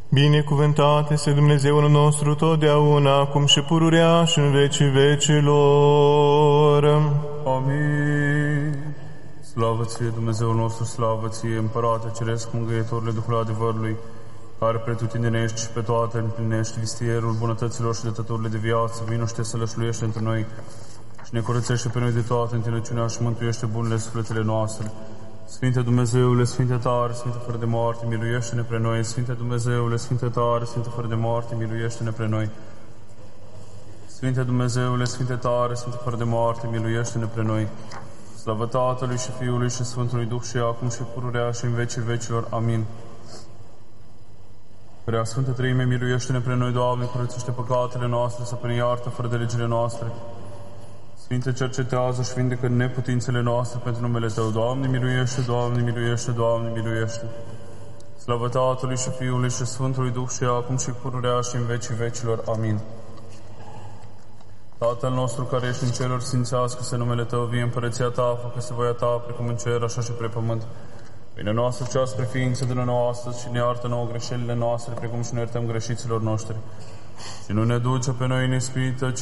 Binecuvântat este Dumnezeul nostru totdeauna, acum și pururea și în vecii vecilor. Amin. Slavă ție, Dumnezeul nostru, slavă ție, Împărate Ceresc, Mângâietorule Duhul adevărului, care pretutindenești și pe toate împlinești vistierul bunătăților și dătăturile de viață, vino și te sălășluiește între noi și ne curățește pe noi de toată întinăciunea și mântuiește bunele sufletele noastre. Sfinte Dumnezeule, Sfinte tare, Sfinte fără de moarte, miluiește-ne pre noi. Sfinte Dumnezeule, Sfinte tare, Sfinte fără de moarte, miluiește-ne pre noi. Sfinte Dumnezeule, Sfinte tare, Sfinte fără de moarte, miluiește-ne pre noi. Slavă Tatălui și Fiului și Sfântului Duh și acum și pururea și în vecii vecilor. Amin. Prea Sfântă Treime, miluiește-ne pre noi, Doamne, curățește păcatele noastre, să ne iartă fără de legile noastre. Sfinte, cercetează și vindecă neputințele noastre pentru numele Tău. Doamne, miluiește, Doamne, miluiește, Doamne, miluiește. Slavă Tatălui și Fiului și Sfântului Duh și acum și pururea și în vecii vecilor. Amin. Tatăl nostru care ești în ceruri, sfințească-se numele Tău, vie împărăția Ta, făcă-se voia Ta, precum în cer, așa și pe pământ. Pâinea noastră cea spre ființă dă-ne nouă astăzi și ne iartă nouă greșelile noastre, precum și ne iertăm greșiților noștri. Și nu ne duce pe noi în ispită,